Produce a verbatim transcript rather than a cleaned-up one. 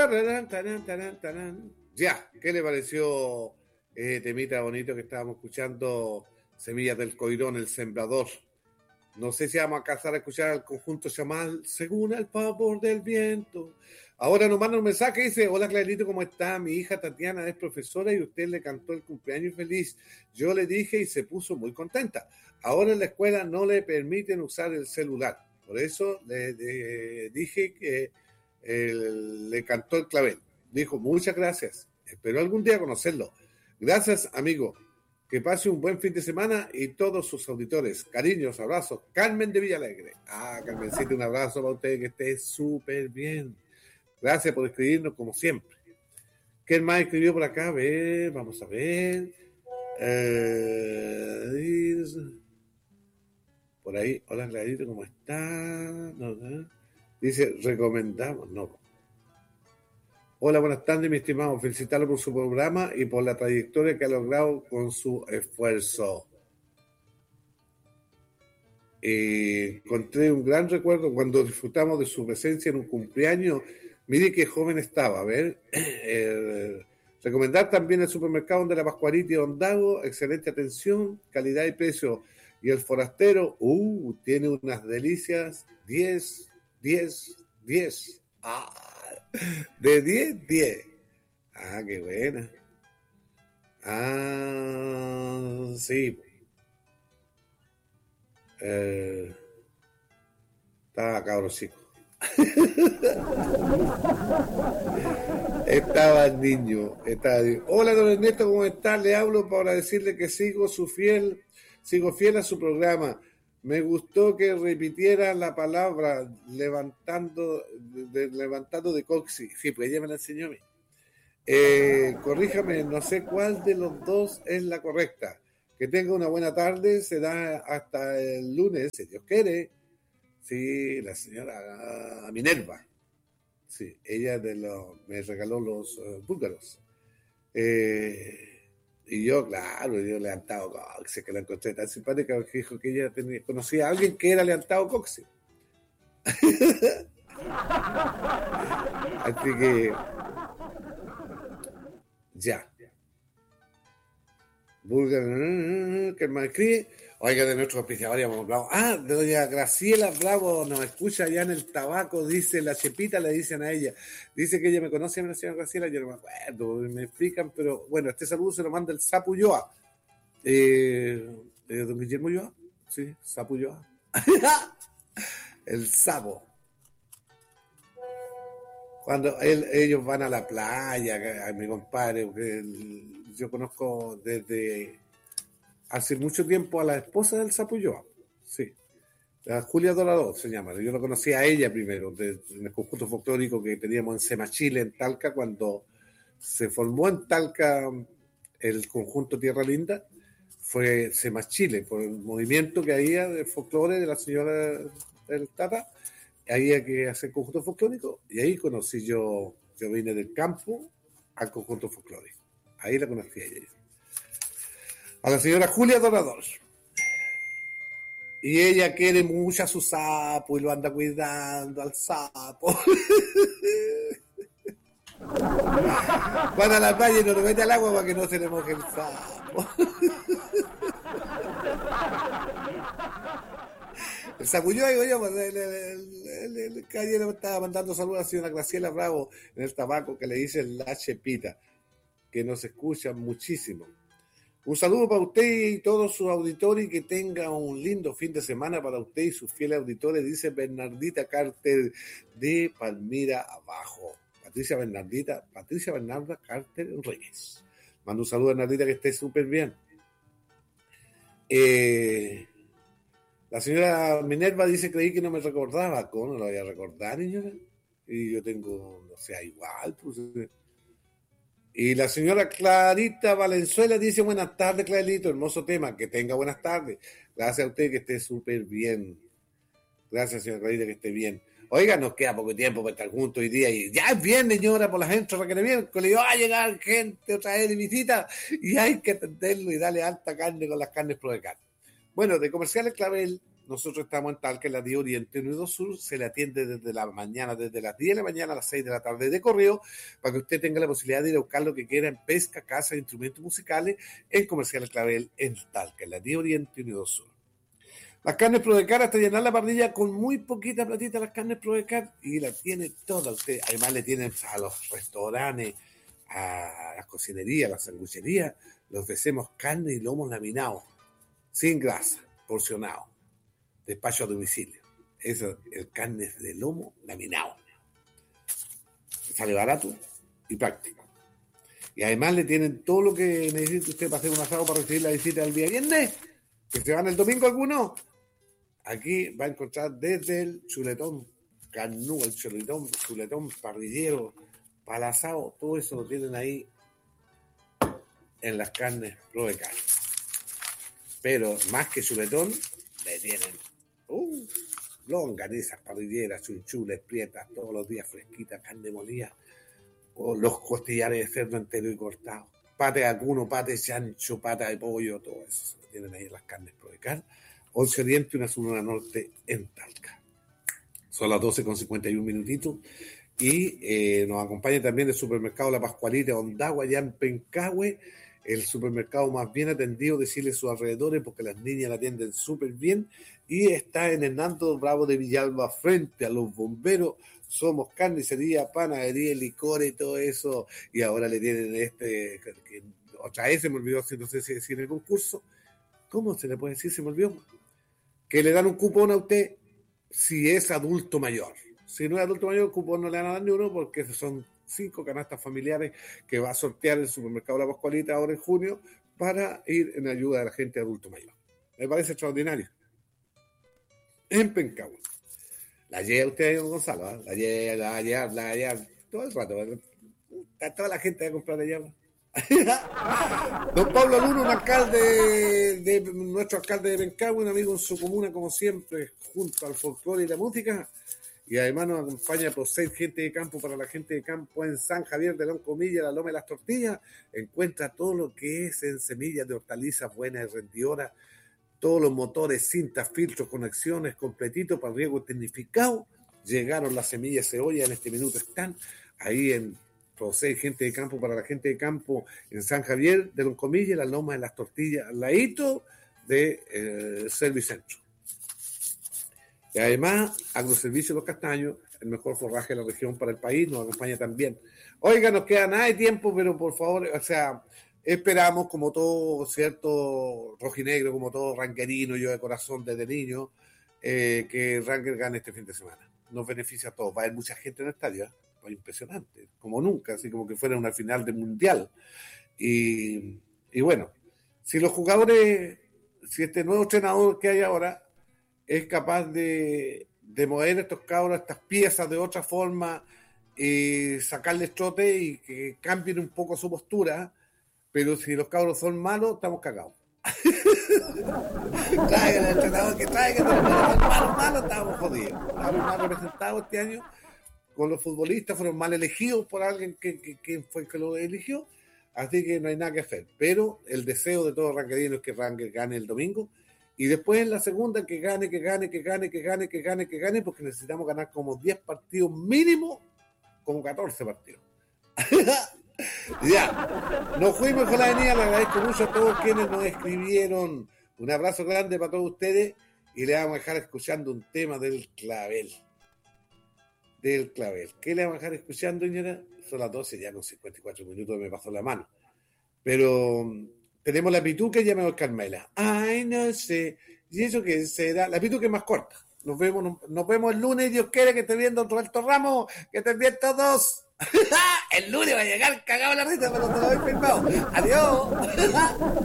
Tararán, tarán, tarán, tarán. Ya, ¿qué le pareció eh, temita bonito que estábamos escuchando? Semillas del Coirón, el sembrador. No sé si vamos a alcanzar a escuchar al conjunto Chamal, según el favor del viento. Ahora nos manda un mensaje y dice: hola Clarito, ¿cómo está? Mi hija Tatiana es profesora y usted le cantó el cumpleaños feliz. Yo le dije y se puso muy contenta. Ahora en la escuela no le permiten usar el celular. Por eso le, le dije que eh, le cantó el clavel. Dijo: muchas gracias. Espero algún día conocerlo. Gracias, amigo. Que pase un buen fin de semana y todos sus auditores. Cariños, abrazos. Carmen de Villalegre. Ah, Carmencita, un abrazo para usted, que esté súper bien. Gracias por escribirnos como siempre. ¿Quién más escribió por acá? A ver, vamos a ver. Eh, por ahí, hola Clarito, ¿cómo está? No, no. Dice, recomendamos, no. Hola, buenas tardes, mi estimado. Felicitarlo por su programa y por la trayectoria que ha logrado con su esfuerzo. Eh, encontré un gran recuerdo cuando disfrutamos de su presencia en un cumpleaños. Mire qué joven estaba. A ver, eh, recomendar también el supermercado de la Pascuarita y Ondago. Excelente atención, calidad y precio. Y el forastero, uh, tiene unas delicias. diez, diez, diez. Ah. De diez, diez. Ah, qué buena. Ah, sí. Eh, estaba cabro chico. Estaba el niño. Estaba el niño. Hola, don Ernesto, ¿cómo está? Le hablo para decirle que sigo su fiel, sigo fiel a su programa. Me gustó que repitiera la palabra levantando de, levantando de coxi. Sí, pues ella me la enseñó a mí. Eh, corríjame, no sé cuál de los dos es la correcta. Que tenga una buena tarde. Será hasta el lunes, si Dios quiere. Sí, la señora Minerva. Sí, ella de los, me regaló los uh, búlgaros. Eh... Y yo, claro, yo levantado coxe, que la encontré tan simpática porque dijo que ella tenía, conocía a alguien que era levantado coxe. Así que, ya. Búlgaro, que me escribe. Oiga, de nuestro auspiciador ya hemos hablado. Ah, de doña Graciela Bravo, nos escucha allá en el tabaco, dice la Chepita, le dicen a ella. Dice que ella me conoce a la señora Graciela, yo no me acuerdo, me explican, pero bueno, este saludo se lo manda el Sapo Ulloa. Eh, eh, ¿Don Guillermo Ulloa? Sí, Sapo Ulloa. El sapo. Cuando él, ellos van a la playa, a mi compadre, el, yo conozco desde hace mucho tiempo a la esposa del Sapo Ulloa, sí, la Julia Dorado se llama. Yo lo conocí a ella primero, de, en el conjunto folclórico que teníamos en Semachile, en Talca, cuando se formó en Talca el conjunto Tierra Linda, fue Semachile, por el movimiento que había de folclore de la señora del Tata. Había que hacer conjunto folclórico y ahí conocí yo, yo vine del campo al conjunto folclórico. Ahí la conocí a ella. A la señora Julia Dorador. Y ella quiere mucho a su sapo y lo anda cuidando al sapo. Van a la playa y no lo mete al agua para que no se le moje el sapo. El Sapulló, digo yo, pues, el, el, el, el caballero estaba mandando saludos a la señora Graciela Bravo en el tabaco, que le dicen la Chepita, que nos escuchan muchísimo. Un saludo para usted y todos sus auditores y que tenga un lindo fin de semana para usted y sus fieles auditores, dice Bernardita Carter de Palmira Abajo. Patricia Bernardita, Patricia Bernarda Carter Reyes. Mando un saludo a Bernardita, que esté súper bien. Eh... La señora Minerva dice, creí que no me recordaba. ¿Cómo no lo voy a recordar, señora? Y yo tengo, no sé, igual. Pues. Y la señora Clarita Valenzuela dice, buenas tardes, Clarito, hermoso tema, que tenga buenas tardes. Gracias a usted, que esté súper bien. Gracias, señora Clarita, que esté bien. Oiga, nos queda poco tiempo para estar juntos hoy día. Y ya es viernes, señora, por la gente, para que le miércoles va a llegar gente otra vez de visita y hay que atenderlo y darle alta carne con las carnes pro de carne. Bueno, de Comerciales Clavel nosotros estamos en Talca, en la diez Oriente Unido Sur, se le atiende desde la mañana, desde las diez de la mañana a las seis de la tarde de correo, para que usted tenga la posibilidad de ir a buscar lo que quiera en pesca, caza, instrumentos musicales, en Comercial Clavel, en Talca, en la diez Oriente Unido Sur. Las carnes Prodecar, hasta llenar la parrilla con muy poquita platita, las carnes Prodecar, y la tiene toda usted. Además le tienen a los restaurantes, a las cocinerías, a las sangucherías, le ofrecemos carne y lomos laminados, sin grasa, porcionado, despacho a domicilio. Eso, el carne de lomo laminado. Sale barato y práctico. Y además le tienen todo lo que necesita usted para hacer un asado, para recibir la visita del día viernes, que se van el domingo algunos. Aquí va a encontrar desde el chuletón canú, el chuletón, chuletón parrillero, para el asado, todo eso lo tienen ahí en las carnes Prodecar. Pero más que chuletón, le tienen uh, longanizas, parrilleras, chunchules, prietas, todos los días fresquitas, carne molida, o los costillares de cerdo entero y cortado, pate de acuno, pate de chancho, pata de pollo, todo eso se lo tienen ahí en las carnes Prodecar. once Oriente, una sur, una norte en Talca. Son las doce con cincuenta y un minutitos. Y eh, nos acompaña también el supermercado La Pascualita Ondagua, allá en Pencahue, el supermercado más bien atendido de Chile y sus alrededores, porque las niñas la atienden súper bien. Y está en Hernando Bravo de Villalba, frente a los bomberos. Somos carnicería, panadería, licor y todo eso. Y ahora le tienen este, que otra vez se me olvidó, no sé si decir el concurso. ¿Cómo se le puede decir? Se me olvidó. Que le dan un cupón a usted si es adulto mayor. Si no es adulto mayor, el cupón no le van a dar ni uno, porque son cinco canastas familiares que va a sortear el supermercado La Pascualita ahora en junio para ir en ayuda de la gente adulto mayor. Me parece extraordinario. En Pencahue. La lleva usted, don Gonzalo, ¿eh? La lleva, la lleva, la lleva todo el rato. Está toda la gente va a comprar allá. Don Pablo Luna, un alcalde de, de nuestro alcalde de Pencahue, un amigo en su comuna, como siempre, junto al folclore y la música. Y además nos acompaña por ser gente de campo para la gente de campo en San Javier de Loncomilla, la Loma de las Tortillas. Encuentra todo lo que es en semillas de hortalizas buenas y rendidoras, todos los motores, cintas, filtros, conexiones, completitos para riego tecnificado. Llegaron las semillas de cebolla, en este minuto están ahí en Procede, gente de campo para la gente de campo en San Javier de Loncomilla, la Loma de las Tortillas, al ladito de eh, Servicentro. Y además, Agroservicio Los Castaños, el mejor forraje de la región para el país, nos acompaña también. Oiga, nos queda nada de tiempo, pero por favor, o sea, esperamos, como todo cierto rojinegro, como todo ranquerino, yo de corazón desde niño, eh, que Ranger gane este fin de semana. Nos beneficia a todos. Va a haber mucha gente en el estadio, ¿eh? Impresionante, como nunca, así como que fuera una final de mundial. Y, y bueno, si los jugadores, si este nuevo entrenador que hay ahora es capaz de, de mover estos cabros, estas piezas de otra forma, y sacarles trote y que cambien un poco su postura, pero si los cabros son malos, estamos cagados. Traigan al entrenador que traigan, los malos, malos, estamos jodidos. Estamos mal representados este año. Con los futbolistas fueron mal elegidos por alguien que, que, que fue el que lo eligió, así que no hay nada que hacer. Pero el deseo de todos los ranquerinos es que Ranger gane el domingo, y después en la segunda que gane, que gane, que gane, que gane, que gane, que gane, porque necesitamos ganar como diez partidos mínimo, como catorce partidos. Ya, nos fuimos con la avenida, le agradezco mucho a todos quienes nos escribieron. Un abrazo grande para todos ustedes, y le vamos a dejar escuchando un tema del Clavel. Del Clavel. ¿Qué le vamos a dejar escuchando, señora? Son las doce, ya con cincuenta y cuatro minutos me pasó la mano. Pero tenemos la pituca y ya me voy Carmela. Ay, no sé. ¿Y eso qué será? La pituca es más corta. Nos vemos, nos, nos vemos el lunes, Dios quiere, que esté viendo Roberto Ramos, que estén bien todos. El lunes va a llegar cagado la risa, pero te lo doy firmado. Adiós.